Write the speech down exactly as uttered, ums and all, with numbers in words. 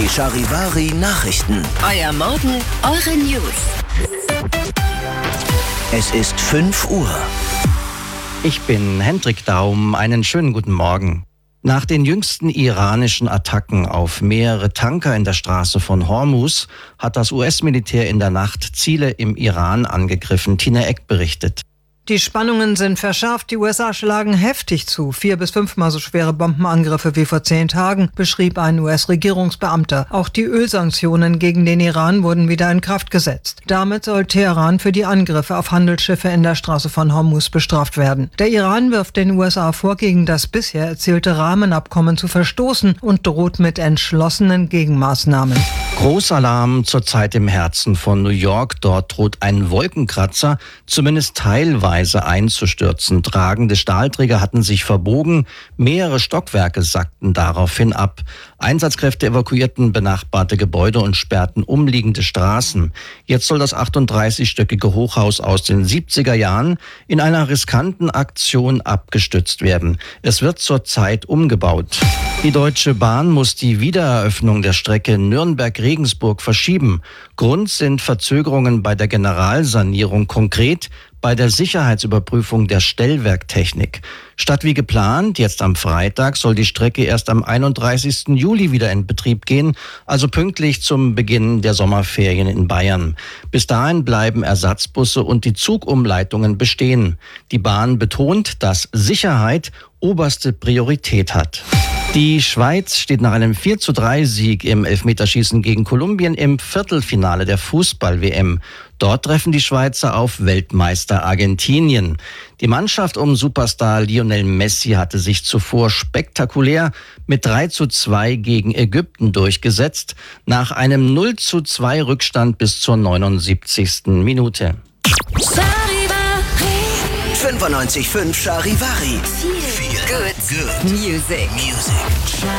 Charivari Nachrichten. Euer Morgen, eure News. Es ist fünf Uhr. Ich bin Hendrik Daum. Einen schönen guten Morgen. Nach den jüngsten iranischen Attacken auf mehrere Tanker in der Straße von Hormuz hat das U S-Militär in der Nacht Ziele im Iran angegriffen. Tina Eck berichtet. Die Spannungen sind verschärft. Die U S A schlagen heftig zu. Vier bis fünfmal so schwere Bombenangriffe wie vor zehn Tagen, beschrieb ein U S-Regierungsbeamter. Auch die Ölsanktionen gegen den Iran wurden wieder in Kraft gesetzt. Damit soll Teheran für die Angriffe auf Handelsschiffe in der Straße von Hormuz bestraft werden. Der Iran wirft den U S A vor, gegen das bisher erzielte Rahmenabkommen zu verstoßen und droht mit entschlossenen Gegenmaßnahmen. Großalarm zurzeit im Herzen von New York. Dort droht ein Wolkenkratzer zumindest teilweise einzustürzen. Tragende Stahlträger hatten sich verbogen. Mehrere Stockwerke sackten daraufhin ab. Einsatzkräfte evakuierten benachbarte Gebäude und sperrten umliegende Straßen. Jetzt soll das achtunddreißigstöckige Hochhaus aus den siebziger Jahren in einer riskanten Aktion abgestützt werden. Es wird zurzeit umgebaut. Die Deutsche Bahn muss die Wiedereröffnung der Strecke Nürnberg-Regensburg verschieben. Grund sind Verzögerungen bei der Generalsanierung, konkret bei der Sicherheitsüberprüfung der Stellwerktechnik. Statt wie geplant, jetzt am Freitag, soll die Strecke erst am einunddreißigsten Juli wieder in Betrieb gehen, also pünktlich zum Beginn der Sommerferien in Bayern. Bis dahin bleiben Ersatzbusse und die Zugumleitungen bestehen. Die Bahn betont, dass Sicherheit oberste Priorität hat. Die Schweiz steht nach einem vier zu drei Sieg im Elfmeterschießen gegen Kolumbien im Viertelfinale der Fußball-W M. Dort treffen die Schweizer auf Weltmeister Argentinien. Die Mannschaft um Superstar Lionel Messi hatte sich zuvor spektakulär mit drei zu zwei gegen Ägypten durchgesetzt, nach einem null zu zwei Rückstand bis zur neunundsiebzigsten Minute. fünfundneunzig Komma fünf Charivari. Viel Good Music. Music.